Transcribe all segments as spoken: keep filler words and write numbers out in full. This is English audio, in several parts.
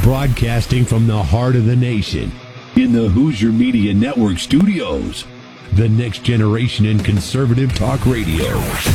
Broadcasting from the heart of the nation, in the Hoosier Media Network studios, the next generation in conservative talk radio.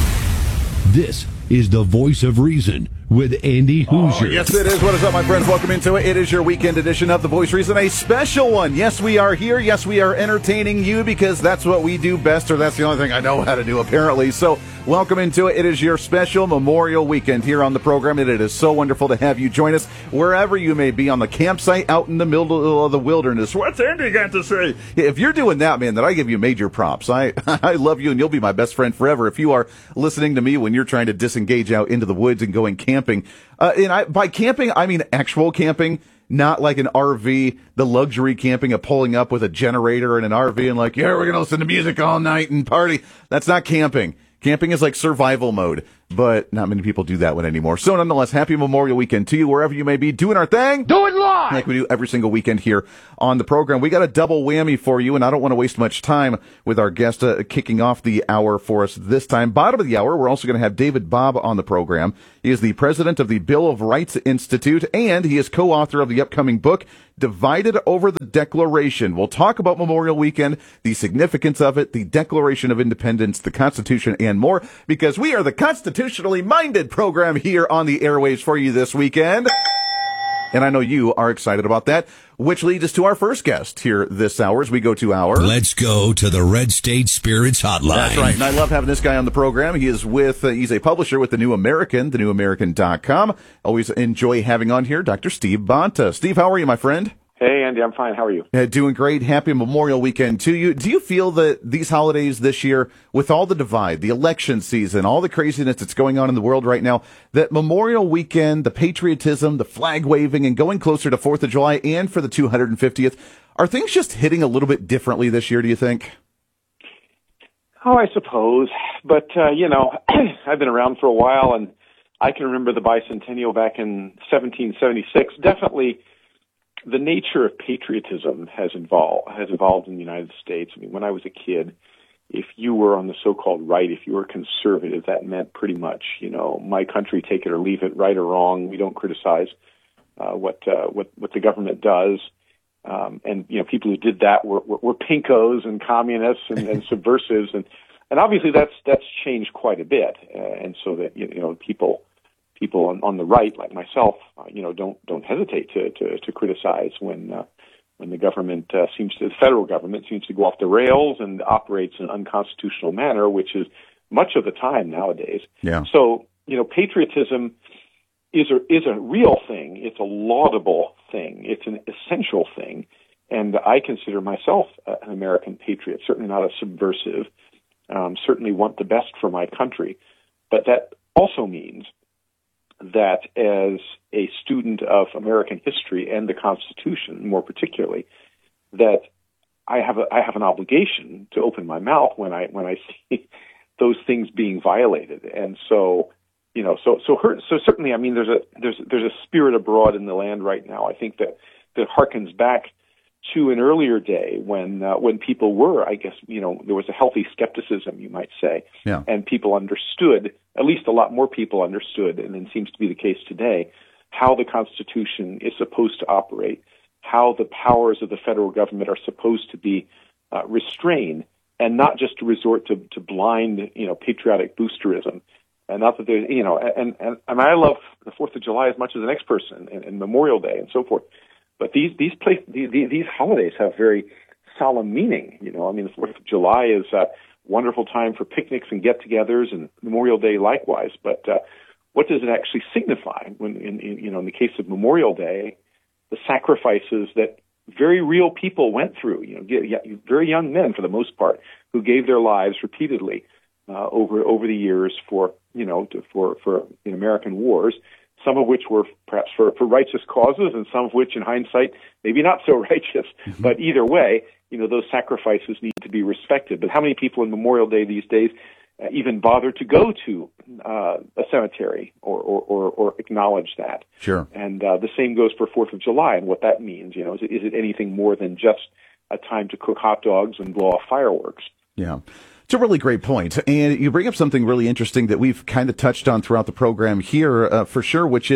This is the Voice of Reason with Andy Hoosier. Oh, yes, it is. What is up, my friends? Welcome into it. It is your weekend edition of The Voice of Reason, a special one. Yes, we are here. Yes, we are entertaining you because that's what we do best, or that's the only thing I know how to do, apparently. So welcome into it. It is your special Memorial Weekend here on the program, and it is so wonderful to have you join us wherever you may be, on the campsite, out in the middle of the wilderness. What's Andy got to say? If you're doing that, man, then I give you major props. I, I love you, and you'll be my best friend forever if you are listening to me when you're trying to disengage out into the woods and going camping. Uh, and I, by camping, I mean actual camping. Not like an R V, the luxury camping of pulling up with a generator and an R V and like, yeah, we're going to listen to music all night and party. That's not camping. Camping is like survival mode, but not many people do that one anymore. So nonetheless, happy Memorial Weekend to you, wherever you may be, doing our thing. Do it live! Like we do every single weekend here on the program. We got a double whammy for you, and I don't want to waste much time with our guest uh, kicking off the hour for us this time. Bottom of the hour, we're also going to have David Bobb on the program. He is the president of the Bill of Rights Institute, and he is co-author of the upcoming book, Divided Over the Declaration. We'll talk about Memorial Weekend, the significance of it, the Declaration of Independence, the Constitution, and more, because we are the constitutionally minded program here on the airwaves for you this weekend. And I know you are excited about that, which leads us to our first guest here this hour as we go to our... Let's go to the Red State Spirits Hotline. That's right, and I love having this guy on the program. He is with, uh, he's a publisher with The New American, the new american dot com. Always enjoy having on here Doctor Steve Bonta. Steve, how are you, my friend? Hey, Andy, I'm fine. How are you? Uh, doing great. Happy Memorial Weekend to you. Do you feel that these holidays this year, with all the divide, the election season, all the craziness that's going on in the world right now, that Memorial Weekend, the patriotism, the flag waving, and going closer to fourth of July and for the two hundred fiftieth, are things just hitting a little bit differently this year, do you think? Oh, I suppose. But, uh, you know, I've been around for a while, and I can remember the bicentennial back in seventeen seventy-six. Definitely, the nature of patriotism has evolved, has evolved in the United States. I mean, when I was a kid, if you were on the so-called right, if you were conservative, that meant pretty much, you know, my country, take it or leave it, right or wrong. We don't criticize uh, what, uh, what what the government does. Um, and, you know, people who did that were, were, were pinkos and communists and, and subversives. And, and obviously that's that's changed quite a bit. Uh, and so that, you know, people... People on, on the right, like myself, uh, you know, don't don't hesitate to to, to criticize when uh, when the government uh, seems to, the federal government seems to go off the rails and operates in an unconstitutional manner, which is much of the time nowadays. Yeah. So, you know, patriotism is a is a real thing. It's a laudable thing. It's an essential thing, and I consider myself an American patriot. Certainly not a subversive. Um, certainly want the best for my country, but that also means that as a student of American history and the Constitution, more particularly, that I have a, I have an obligation to open my mouth when I when I see those things being violated. And so, you know, so so her, so certainly, I mean, there's a there's there's a spirit abroad in the land right now. I think that that harkens back to an earlier day when uh, when people were, I guess, you know, there was a healthy skepticism, you might say, yeah. And people understood, at least a lot more people understood, and it seems to be the case today, how the Constitution is supposed to operate, how the powers of the federal government are supposed to be uh, restrained, and not just to resort to, to blind, you know, patriotic boosterism. And not that there's, you know, and, and, and I love the fourth of July as much as the next person, and, and Memorial Day and so forth. But these these, place, these these holidays have very solemn meaning. You know, I mean, the fourth of July is a wonderful time for picnics and get-togethers, and Memorial Day likewise. But uh, what does it actually signify? When, in, in, you know, in the case of Memorial Day, the sacrifices that very real people went through. You know, very young men for the most part who gave their lives repeatedly uh, over over the years for you know to, for for in American wars. Some of which were perhaps for, for righteous causes, and some of which, in hindsight, maybe not so righteous. Mm-hmm. But either way, you know, those sacrifices need to be respected. But how many people in Memorial Day these days uh, even bother to go to uh, a cemetery or, or, or, or acknowledge that? Sure. And uh, the same goes for Fourth of July and what that means. You know, is it, is it anything more than just a time to cook hot dogs and blow off fireworks? Yeah. It's a really great point. And you bring up something really interesting that we've kind of touched on throughout the program here, uh, for sure, which is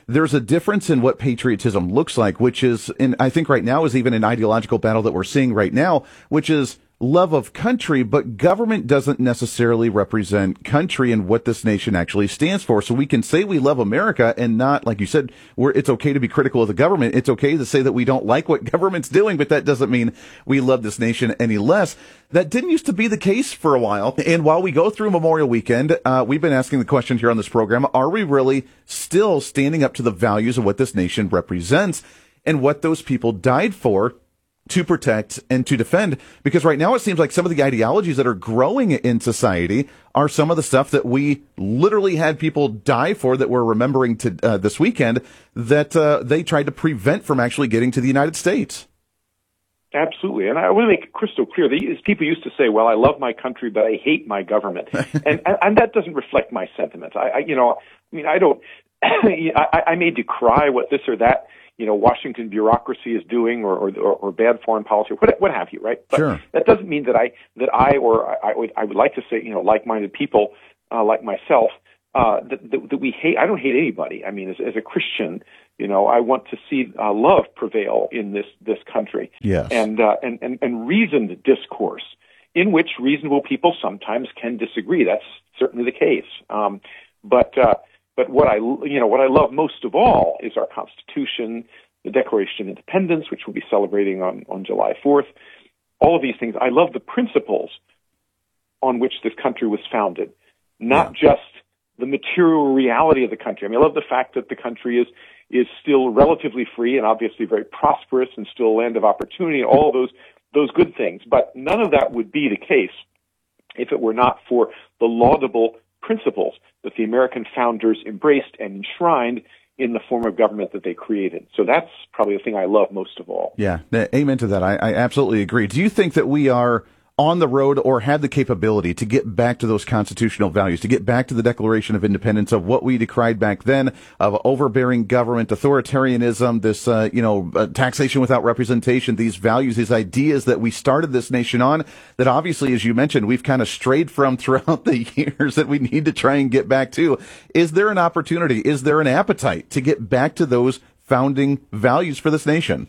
there's a difference in what patriotism looks like, which is, and I think right now is even an ideological battle that we're seeing right now, which is love of country, but government doesn't necessarily represent country and what this nation actually stands for. So we can say we love America and not, like you said, where it's okay to be critical of the government. It's okay to say that we don't like what government's doing, but that doesn't mean we love this nation any less. That didn't used to be the case for a while. And while we go through Memorial Weekend, uh, we've been asking the question here on this program, are we really still standing up to the values of what this nation represents and what those people died for, to protect and to defend? Because right now it seems like some of the ideologies that are growing in society are some of the stuff that we literally had people die for, that we're remembering to uh, this weekend, that uh, they tried to prevent from actually getting to the United States. Absolutely. And I want to make it crystal clear. These people used to say, well, I love my country, but I hate my government. and, and and that doesn't reflect my sentiments. I, I you know, I mean, I don't, I, I may decry what this or that, you know, Washington bureaucracy is doing, or, or, or bad foreign policy, or what, what have you, right? But sure. That doesn't mean that I, that I, or I would, I would like to say, you know, like-minded people, uh, like myself, uh, that, that, that we hate. I don't hate anybody. I mean, as, as a Christian, you know, I want to see uh, love prevail in this, this country. Yes. And, uh, and, and, and reasoned discourse in which reasonable people sometimes can disagree. That's certainly the case. Um, but, uh, But what I, you know, what I love most of all is our Constitution, the Declaration of Independence, which we'll be celebrating on, on July fourth. All of these things. I love the principles on which this country was founded, not yeah. just the material reality of the country. I mean, I love the fact that the country is is still relatively free and obviously very prosperous and still a land of opportunity and all those those good things. But none of that would be the case if it were not for the laudable principles that the American founders embraced and enshrined in the form of government that they created. So that's probably the thing I love most of all. Yeah, amen to that. I, I absolutely agree. Do you think that we are on the road or have the capability to get back to those constitutional values, to get back to the Declaration of Independence, of what we decried back then, of overbearing government, authoritarianism, this, uh, you know, uh, taxation without representation, these values, these ideas that we started this nation on, that obviously, as you mentioned, we've kind of strayed from throughout the years, that we need to try and get back to. Is there an opportunity? Is there an appetite to get back to those founding values for this nation?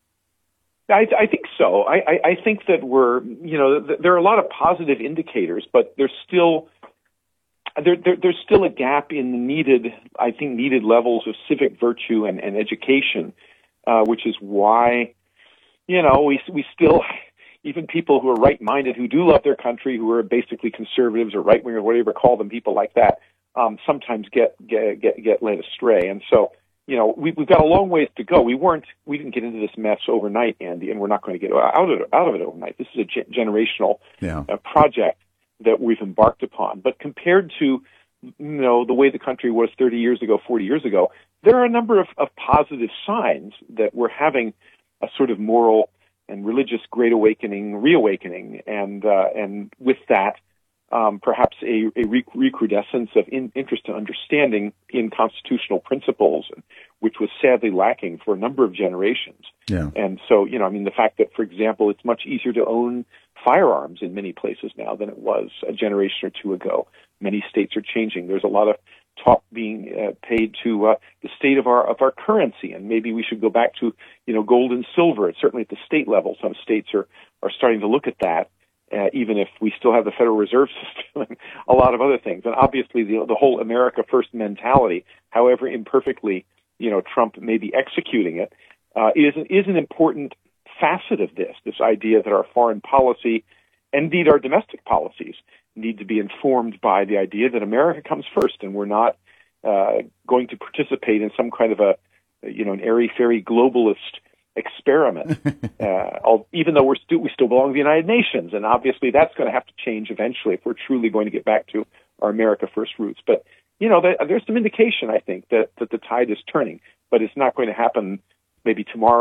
I, I think so. I, I, I think that we're, you know, th- there are a lot of positive indicators, but there's still there, there there's still a gap in the needed, I think, needed levels of civic virtue and, and education, uh, which is why, you know, we we still, even people who are right-minded, who do love their country, who are basically conservatives or right-wing or whatever call them, people like that, um, sometimes get get get get led astray, and so. You know, we, we've got a long ways to go. We weren't, we didn't get into this mess overnight, Andy, and we're not going to get out of it, out of it overnight. This is a ge- generational yeah. uh, project that we've embarked upon. But compared to, you know, the way the country was thirty years ago, forty years ago, there are a number of, of positive signs that we're having a sort of moral and religious great awakening, reawakening, and uh, and with that, Um, perhaps a, a rec- recrudescence of in, interest and understanding in constitutional principles, which was sadly lacking for a number of generations. Yeah. And so, you know, I mean, the fact that, for example, it's much easier to own firearms in many places now than it was a generation or two ago. Many states are changing. There's a lot of talk being uh, paid to uh, the state of our of our currency, and maybe we should go back to, you know, gold and silver. It's certainly at the state level, some states are are starting to look at that. Uh, even if we still have the Federal Reserve System and a lot of other things. And obviously the, the whole America First mentality, however imperfectly, you know, Trump may be executing it, uh, is, is an important facet of this, this idea that our foreign policy, and indeed our domestic policies, need to be informed by the idea that America comes first, and we're not uh, going to participate in some kind of a, you know, an airy-fairy globalist experiment, uh, even though we're stu- we still belong to the United Nations, and obviously that's going to have to change eventually if we're truly going to get back to our America First roots. But, you know, there, there's some indication, I think, that, that the tide is turning, but it's not going to happen maybe tomorrow or,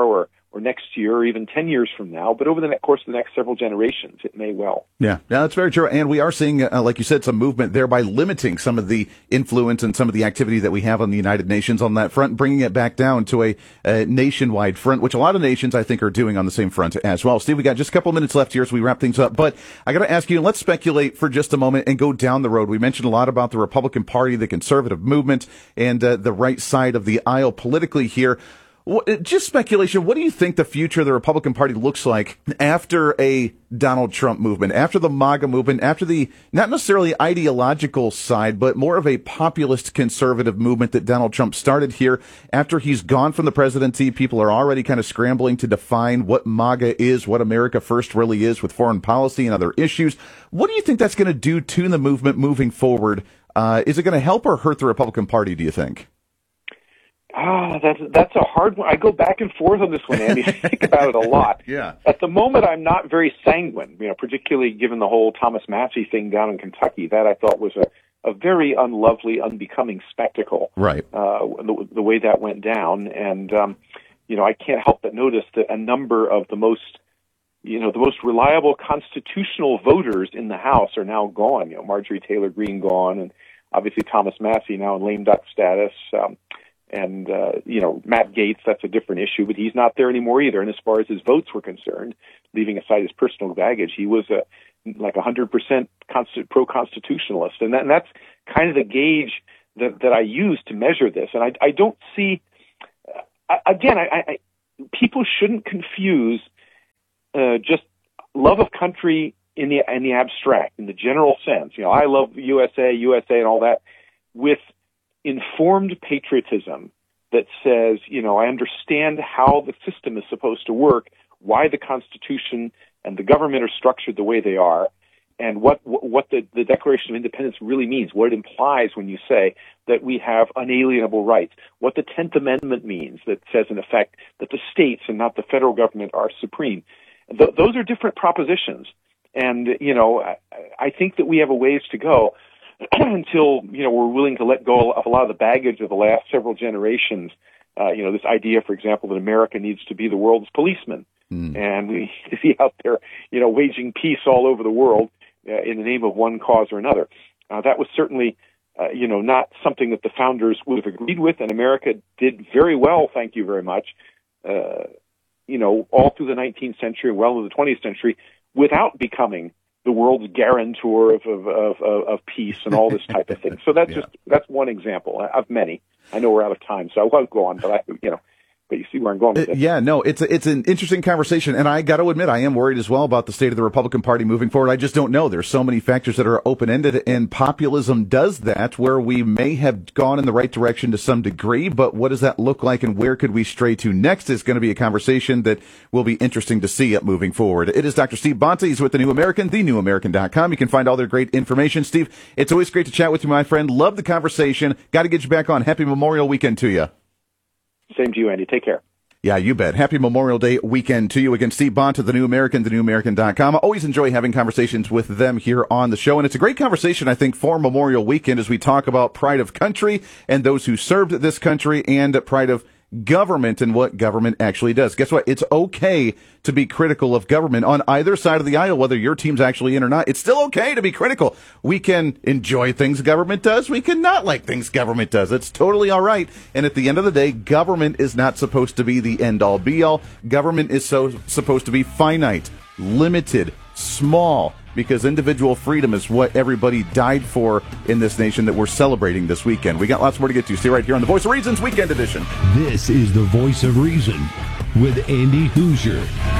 or next year or even ten years from now, but over the course of the next several generations, it may well. Yeah, yeah, that's very true. And we are seeing, uh, like you said, some movement there by limiting some of the influence and some of the activity that we have on the United Nations on that front, bringing it back down to a, a nationwide front, which a lot of nations, I think, are doing on the same front as well. Steve, we got just a couple of minutes left here as we wrap things up. But I got to ask you, let's speculate for just a moment and go down the road. We mentioned a lot about the Republican Party, the conservative movement, and uh, the right side of the aisle politically here. Just speculation, what do you think the future of the Republican Party looks like after a Donald Trump movement, after the MAGA movement, after the, not necessarily ideological side, but more of a populist conservative movement that Donald Trump started here? After he's gone from the presidency, people are already kind of scrambling to define what MAGA is, what America First really is with foreign policy and other issues. What do you think that's going to do to the movement moving forward? Uh, is it going to help or hurt the Republican Party, do you think? Ah, that's that's a hard one. I go back and forth on this one, Andy. I think about it a lot. Yeah. At the moment, I'm not very sanguine, you know, particularly given the whole Thomas Massie thing down in Kentucky. That I thought was a, a very unlovely, unbecoming spectacle. Right. Uh, the, the way that went down. And, um, you know, I can't help but notice that a number of the most, you know, the most reliable constitutional voters in the House are now gone. You know, Marjorie Taylor Greene gone, and obviously Thomas Massie now in lame duck status. Um, And, uh, you know, Matt Gaetz, that's a different issue, but he's not there anymore either. And as far as his votes were concerned, leaving aside his personal baggage, he was a, like a one hundred percent consti- pro-constitutionalist. And, that, and that's kind of the gauge that, that I use to measure this. And I, I don't see, uh, again, I, I, people shouldn't confuse uh, just love of country in the, in the abstract, in the general sense. You know, I love U S A, U S A and all that, with informed patriotism that says, you know, I understand how the system is supposed to work, why the Constitution and the government are structured the way they are, and what what the, the Declaration of Independence really means, what it implies when you say that we have unalienable rights, what the tenth Amendment means that says, in effect, that the states and not the federal government are supreme. Th- those are different propositions. And, you know, I, I think that we have a ways to go until, you know, we're willing to let go of a lot of the baggage of the last several generations. Uh, you know, this idea, for example, that America needs to be the world's policeman. Mm. And we see out there, you know, waging peace all over the world uh, in the name of one cause or another. Uh, that was certainly, uh, you know, not something that the founders would have agreed with, and America did very well, thank you very much, uh, you know, all through the nineteenth century and well into the twentieth century without becoming the world's guarantor of, of, of, of peace and all this type of thing. So that's yeah. just, that's one example of many. I know we're out of time, so I won't go on, but I, you know, but you see where I'm going with this. Yeah, no, it's a, it's an interesting conversation, and I got to admit, I am worried as well about the state of the Republican Party moving forward. I just don't know. There's so many factors that are open-ended, and populism does that, where we may have gone in the right direction to some degree, but what does that look like, and where could we stray to next is going to be a conversation that will be interesting to see it moving forward. It is Doctor Steve Bonta. He's with The New American, the new american dot com. You can find all their great information. Steve, it's always great to chat with you, my friend. Love the conversation. Got to get you back on. Happy Memorial Weekend to you. Same to you, Andy. Take care. Yeah, you bet. Happy Memorial Day weekend to you. Again, Steve Bonta, The New American, the new american dot com. I always enjoy having conversations with them here on the show, and it's a great conversation, I think, for Memorial Weekend as we talk about pride of country and those who served this country, and pride of government and what government actually does. Guess what? It's okay to be critical of government on either side of the aisle, whether your team's actually in or not. It's still okay to be critical. We can enjoy things government does. We can not like things government does. It's totally all right. And at the end of the day, government is not supposed to be the end-all, be-all. Government is so supposed to be finite, limited, small, because individual freedom is what everybody died for in this nation that we're celebrating this weekend. We got lots more to get to. Stay right here on The Voice of Reason's Weekend Edition. This is The Voice of Reason with Andy Hoosier.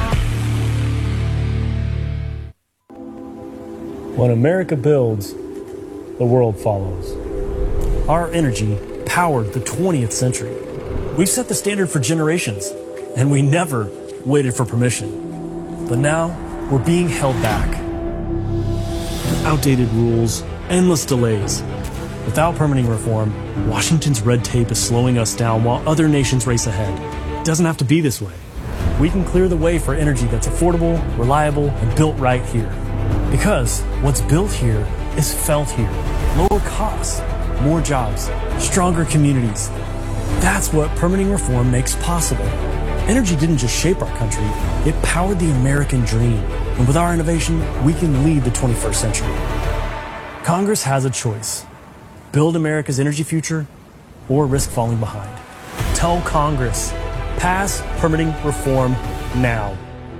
When America builds, the world follows. Our energy powered the twentieth century. We've set the standard for generations, and we never waited for permission. But now, we're being held back. Outdated rules, endless delays. Without permitting reform, Washington's red tape is slowing us down while other nations race ahead. It doesn't have to be this way. We can clear the way for energy that's affordable, reliable, and built right here. Because what's built here is felt here. Lower costs, more jobs, stronger communities. That's what permitting reform makes possible. Energy didn't just shape our country, it powered the American dream. And with our innovation, we can lead the twenty-first century. Congress has a choice. Build America's energy future or risk falling behind. Tell Congress, pass permitting reform now.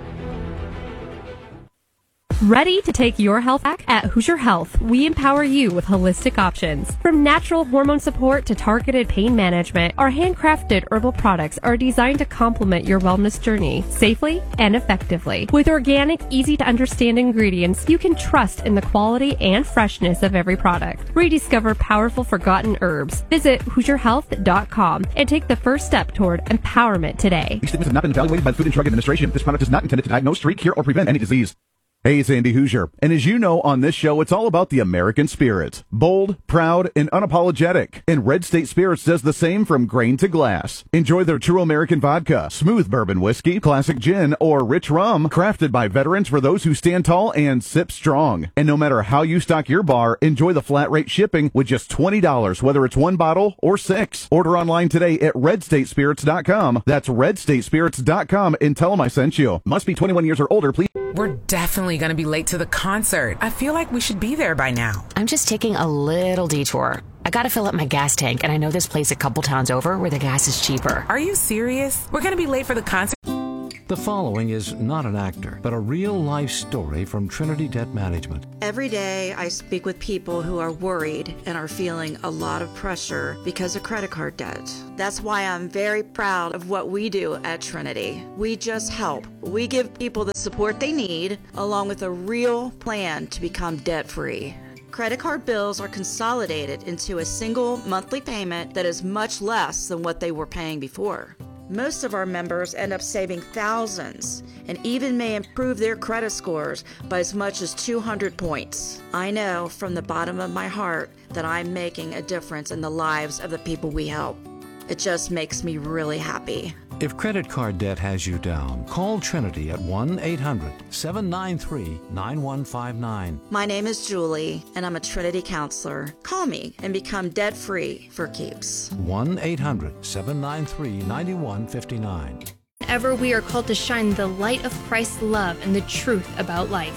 Ready to take your health back? At Hoosier Health, we empower you with holistic options. From natural hormone support to targeted pain management, our handcrafted herbal products are designed to complement your wellness journey safely and effectively. With organic, easy-to-understand ingredients, you can trust in the quality and freshness of every product. Rediscover powerful forgotten herbs. Visit Hoosier Health dot com and take the first step toward empowerment today. These statements have not been evaluated by the Food and Drug Administration. This product is not intended to diagnose, treat, cure, or prevent any disease. Hey, it's Andy Hoosier, and as you know, on this show, it's all about the American spirit. Bold, proud, and unapologetic. And Red State Spirits does the same from grain to glass. Enjoy their true American vodka, smooth bourbon whiskey, classic gin, or rich rum, crafted by veterans for those who stand tall and sip strong. And no matter how you stock your bar, enjoy the flat rate shipping with just twenty dollars, whether it's one bottle or six. Order online today at red state spirits dot com. That's red state spirits dot com, and tell them I sent you. Must be twenty-one years or older, please. We're definitely going to be late to the concert. I feel like we should be there by now. I'm just taking a little detour. I gotta fill up my gas tank, and I know this place a couple towns over where the gas is cheaper. Are you serious? We're going to be late for the concert? The following is not an actor, but a real-life story from Trinity Debt Management. Every day I speak with people who are worried and are feeling a lot of pressure because of credit card debt. That's why I'm very proud of what we do at Trinity. We just help. We give people the support they need, along with a real plan to become debt-free. Credit card bills are consolidated into a single monthly payment that is much less than what they were paying before. Most of our members end up saving thousands and even may improve their credit scores by as much as two hundred points. I know from the bottom of my heart that I'm making a difference in the lives of the people we help. It just makes me really happy. If credit card debt has you down, call Trinity at one eight hundred seven nine three nine one five nine. My name is Julie, and I'm a Trinity counselor. Call me and become debt-free for keeps. one eight hundred seven nine three nine one five nine. Ever we are called to shine the light of Christ's love and the truth about life.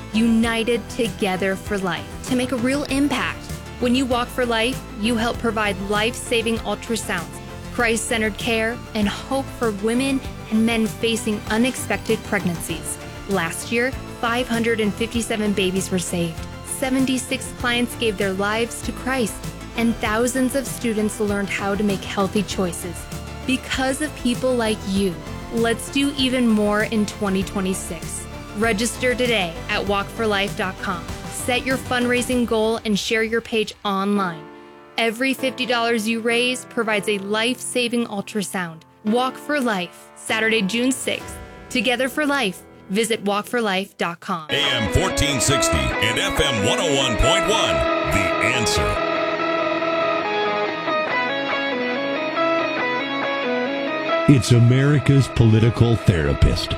United together for life to make a real impact. When you walk for life, you help provide life-saving ultrasounds, Christ-centered care, and hope for women and men facing unexpected pregnancies. Last year, five hundred fifty-seven babies were saved. seventy-six clients gave their lives to Christ, and thousands of students learned how to make healthy choices. Because of people like you, let's do even more in twenty twenty-six. Register today at walk for life dot com. Set your fundraising goal and share your page online. Every fifty dollars you raise provides a life-saving ultrasound. Walk for Life, Saturday, June sixth. Together for Life. Visit walk for life dot com. A M fourteen sixty and F M one oh one point one. The Answer. It's America's political therapist.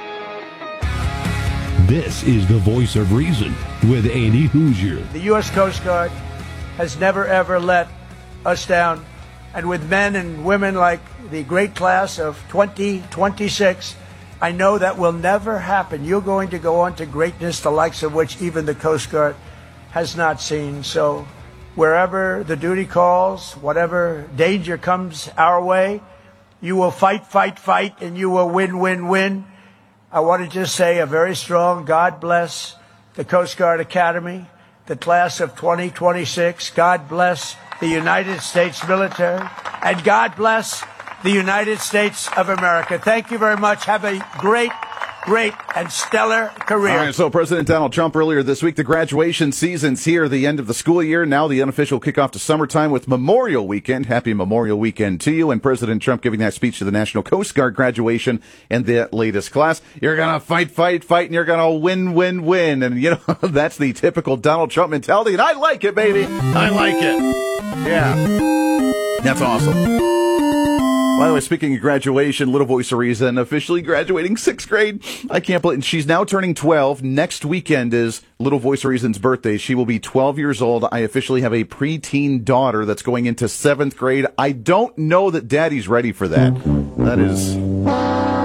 This is the Voice of Reason with Andy Hoosier. The U S Coast Guard has never, ever let us down. And with men and women like the great class of twenty twenty-six, I know that will never happen. You're going to go on to greatness, the likes of which even the Coast Guard has not seen. So wherever the duty calls, whatever danger comes our way, you will fight, fight, fight, and you will win, win, win. I want to just say a very strong God bless the Coast Guard Academy, the class of twenty twenty-six. God bless the United States military, and God bless the United States of America. Thank you very much. Have a great, great, and stellar career. All right, so President Donald Trump earlier this week, the graduation season's here, the end of the school year, now the unofficial kickoff to summertime with Memorial Weekend. Happy Memorial Weekend to you. And President Trump giving that speech to the National Coast Guard graduation and the latest class. You're going to fight, fight, fight, and you're going to win, win, win. And, you know, that's the typical Donald Trump mentality, and I like it, baby. I like it. Yeah. That's awesome. By the way, speaking of graduation, Little Voice of Reason officially graduating sixth grade. I can't believe it. She's now turning twelve. Next weekend is Little Voice of Reason's birthday. She will be twelve years old. I officially have a preteen daughter that's going into seventh grade. I don't know that Daddy's ready for that. That is...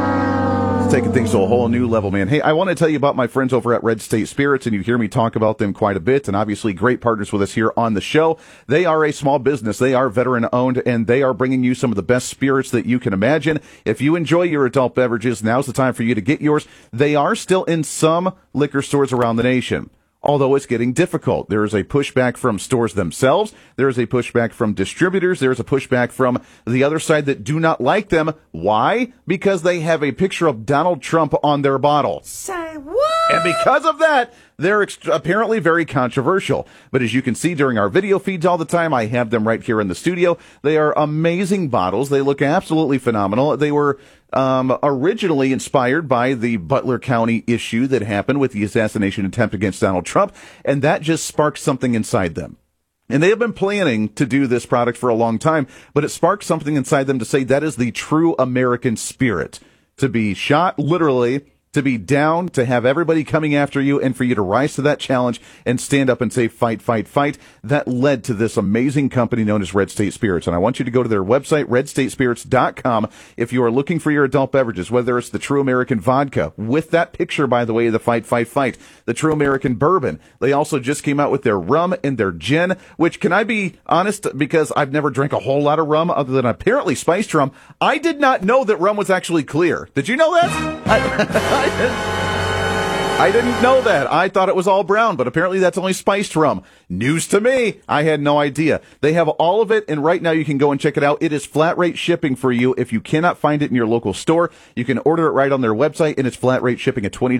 taking things to a whole new level, man. Hey, I want to tell you about my friends over at Red State Spirits, and you hear me talk about them quite a bit, and obviously great partners with us here on the show. They are a small business. They are veteran-owned, and they are bringing you some of the best spirits that you can imagine. If you enjoy your adult beverages, now's the time for you to get yours. They are still in some liquor stores around the nation, although it's getting difficult. There is a pushback from stores themselves. There is a pushback from distributors. There is a pushback from the other side that do not like them. Why? Because they have a picture of Donald Trump on their bottle. Say what? And because of that, they're ex- apparently very controversial. But as you can see during our video feeds all the time, I have them right here in the studio. They are amazing bottles. They look absolutely phenomenal. They were um, originally inspired by the Butler County issue that happened with the assassination attempt against Donald Trump, and that just sparked something inside them. And they have been planning to do this product for a long time, but it sparked something inside them to say that is the true American spirit. To be shot, literally, to be down, to have everybody coming after you, and for you to rise to that challenge and stand up and say, fight, fight, fight. That led to this amazing company known as Red State Spirits. And I want you to go to their website, red state spirits dot com, if you are looking for your adult beverages, whether it's the True American Vodka, with that picture, by the way, of the fight, fight, fight, the True American Bourbon. They also just came out with their rum and their gin, which, can I be honest, because I've never drank a whole lot of rum other than apparently spiced rum, I did not know that rum was actually clear. Did you know that? I, I didn't know that. I thought it was all brown, but apparently that's only spiced rum. News to me. I had no idea. They have all of it, and right now you can go and check it out. It is flat rate shipping for you. If you cannot find it in your local store, you can order it right on their website, and it's flat rate shipping at twenty dollars.